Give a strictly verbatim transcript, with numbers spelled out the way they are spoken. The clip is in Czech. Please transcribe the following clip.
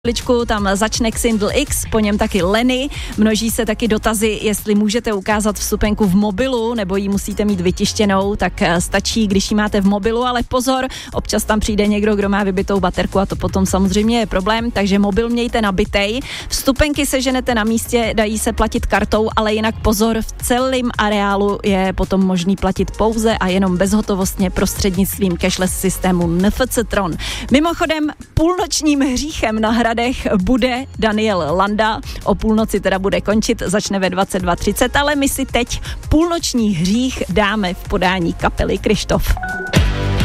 Ličku, tam začne Xindl X, po něm taky Lenny. Množí se taky dotazy, jestli můžete ukázat vstupenku v mobilu, nebo ji musíte mít vytištěnou, tak stačí, když ji máte v mobilu, ale pozor, občas tam přijde někdo, kdo má vybitou baterku a to potom samozřejmě je problém, takže mobil mějte nabitej. Vstupenky seženete na místě, dají se platit kartou, ale jinak pozor, v celém areálu je potom možný platit pouze a jenom bezhotovostně prostřednictvím cashless systému N F C Tron. Mimochodem, půlnočním hříchem na hradech bude Daniel Landa. O půlnoci teda bude končit, začne ve dvacet dva třicet, ale my si teď půlnoční hřích dáme v podání kapely Kryštof.